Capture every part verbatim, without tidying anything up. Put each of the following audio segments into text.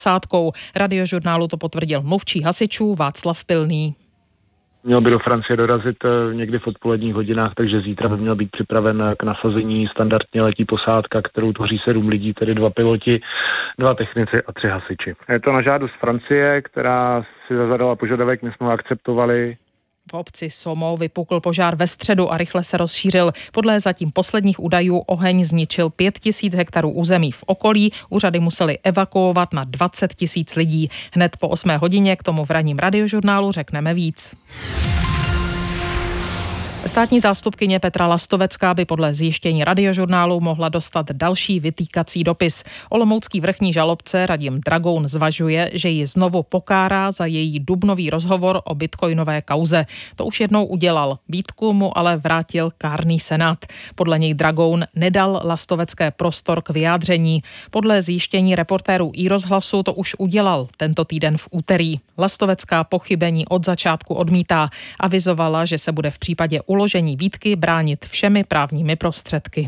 sádkou. Radiožurnálu to potvrdil mluvčí hasičů Václav Pilný. Měl by do Francie dorazit někdy v odpoledních hodinách, takže zítra by měl být připraven k nasazení. Standardně letí posádka, kterou tvoří sedm lidí, tedy dva piloti, dva technici a tři hasiči. Je to na žádost Francie, která si zadala požadavek, my jsme ho akceptovali. V obci Somo vypukl požár ve středu a rychle se rozšířil. Podle zatím posledních údajů oheň zničil pět tisíc hektarů území v okolí. Úřady museli evakuovat na dvacet tisíc lidí. Hned po osmé hodině k tomu v ranním radiožurnálu řekneme víc. Státní zástupkyně Petra Lastovecká by podle zjištění radiožurnálu mohla dostat další vytýkací dopis. Olomoucký vrchní žalobce Radim Dragoun zvažuje, že ji znovu pokárá za její dubnový rozhovor o bitcoinové kauze. To už jednou udělal. Výtku mu ale vrátil kárný senát. Podle něj Dragoun nedal Lastovecké prostor k vyjádření. Podle zjištění reportérů iRozhlasu to už udělal tento týden v úterý. Lastovecká pochybení od začátku odmítá. Avizovala, že se bude v případě uložení výtky bránit všemi právními prostředky.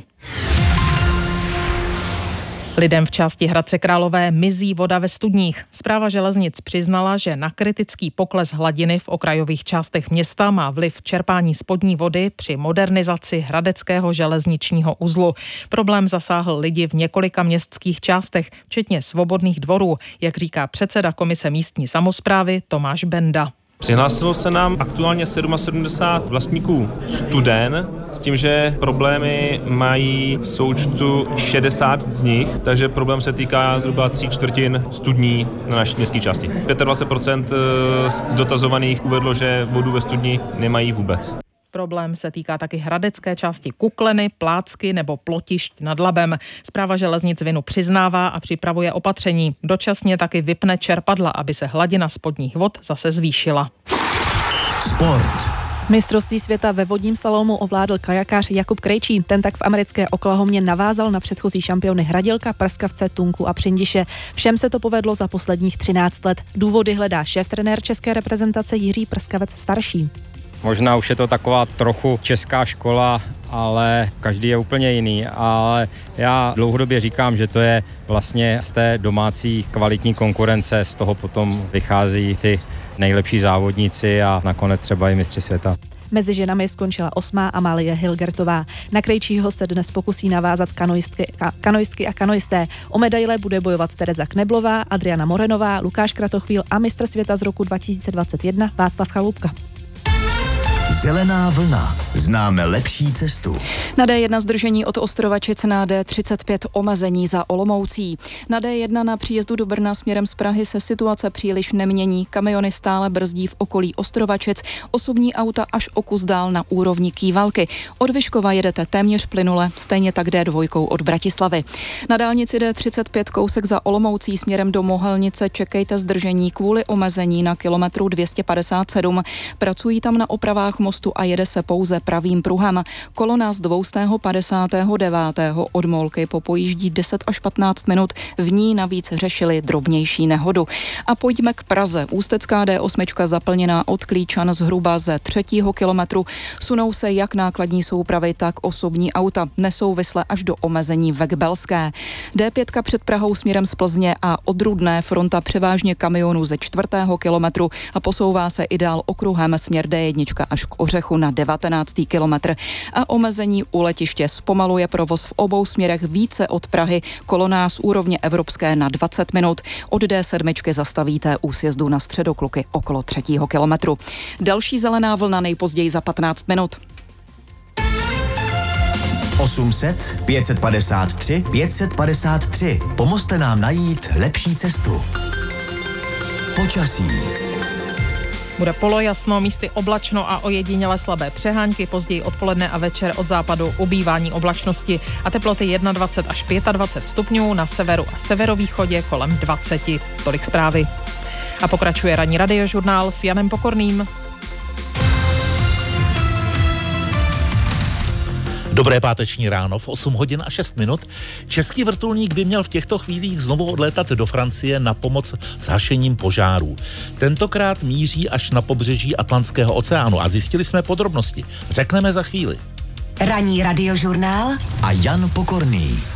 Lidem v části Hradce Králové mizí voda ve studních. Správa železnic přiznala, že na kritický pokles hladiny v okrajových částech města má vliv čerpání spodní vody při modernizaci hradeckého železničního uzlu. Problém zasáhl lidi v několika městských částech, včetně Svobodných dvorů, jak říká předseda komise místní samosprávy Tomáš Benda. Přihlásilo se nám aktuálně sedmdesát sedm vlastníků studen s tím, že problémy mají v součtu šedesát z nich, takže problém se týká zhruba tří čtvrtin studní na naší městské části. dvacet pět procent z dotazovaných uvedlo, že vodu ve studni nemají vůbec. Problém se týká taky hradecké části Kukleny, Plácky nebo Plotišť nad Labem. Správa železnic vinu přiznává a připravuje opatření. Dočasně taky vypne čerpadla, aby se hladina spodních vod zase zvýšila. Sport. Mistrovství světa ve vodním slalomu ovládl kajakář Jakub Krejčí. Ten tak v americké Oklahomě navázal na předchozí šampiony Hradělka, Prskavce, Tunku a Přindiše. Všem se to povedlo za posledních třináct let. Důvody hledá šéftrenér české reprezentace Jiří Prskavec starší. Možná už je to taková trochu česká škola, ale každý je úplně jiný. Ale já dlouhodobě říkám, že to je vlastně z té domácí kvalitní konkurence, z toho potom vychází ty nejlepší závodníci a nakonec třeba i mistři světa. Mezi ženami skončila osmá Amálie Hilgertová. Na Krejčího se dnes pokusí navázat kanoistky a, kanoistky a kanoisté. O medaile bude bojovat Tereza Kneblová, Adriana Morenová, Lukáš Kratochvíl a mistr světa z roku dva tisíce dvacet jedna Václav Chalupka. Zelená vlna. Známe lepší cestu. Na dé jedna zdržení od Ostrovačic, na dé třicet pět omezení za Olomoucí. Na dé jedna na příjezdu do Brna směrem z Prahy se situace příliš nemění. Kamiony stále brzdí v okolí Ostrovačic, osobní auta až o kus dál na úrovni Kývalky. Od Vyškova jedete téměř plynule, stejně tak dé dva od Bratislavy. Na dálnici dé třicet pět kousek za Olomoucí směrem do Mohelnice čekejte zdržení kvůli omezení na kilometru dvě stě padesát sedm. Pracují tam na opravách mostu a jede se pouze pravým pruhem. Kolona z dvě stě padesát devět od Molky popojíždí deset až patnáct minut, v ní navíc řešili drobnější nehodu. A pojďme k Praze. Ústecká dé osm zaplněná od Klíčan zhruba ze třetího kilometru. Sunou se jak nákladní soupravy, tak osobní auta. Nesouvisle až do omezení ve Kbelské. dé pět před Prahou směrem z Plzně a od Rudné fronta převážně kamionů ze čtvrtého kilometru a posouvá se i dál okruhem směr dé jedna až k Ořechu na devatenáctý kilometr. A omezení u letiště zpomaluje provoz v obou směrech více od Prahy, kolona z úrovně evropské na dvacet minut. Od dé sedm zastavíte u sjezdu na Středokluky okolo třetího kilometru. Další zelená vlna nejpozději za patnáct minut. osm set, pět set padesát tři, pět set padesát tři. Pomozte nám najít lepší cestu. Počasí. Bude polojasno, místy oblačno a ojediněle slabé přehánky, později odpoledne a večer od západu ubývání oblačnosti a teploty dvacet jedna až dvacet pět stupňů, na severu a severovýchodě kolem dvacet. Tolik zprávy. A pokračuje ranní radiožurnál s Janem Pokorným. Dobré páteční ráno v osm hodin a šest minut. Český vrtulník by měl v těchto chvílích znovu odlétat do Francie na pomoc s hašením požárů. Tentokrát míří až na pobřeží Atlantského oceánu a zjistili jsme podrobnosti. Řekneme za chvíli. Ranní radiožurnál a Jan Pokorný.